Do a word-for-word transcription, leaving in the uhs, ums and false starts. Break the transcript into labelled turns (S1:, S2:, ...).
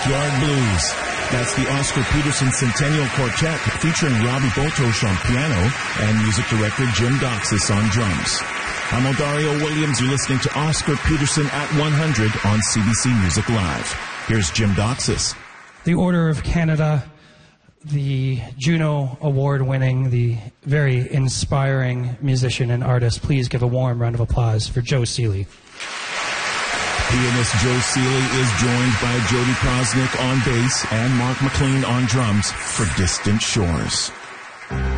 S1: Backyard Blues. That's the Oscar Peterson Centennial Quartet featuring Robbie Botosh on piano and music director Jim Doxis on drums. I'm Odario Williams. You're listening to Oscar Peterson at one hundred on C B C Music Live. Here's Jim Doxis.
S2: The Order of Canada, the Juno Award-winning, the very inspiring musician and artist. Please give a warm round of applause for Joe Seeley.
S1: Pianist Joe Seeley is joined by Jody Krosnick on bass and Mark McLean on drums for Distant Shores.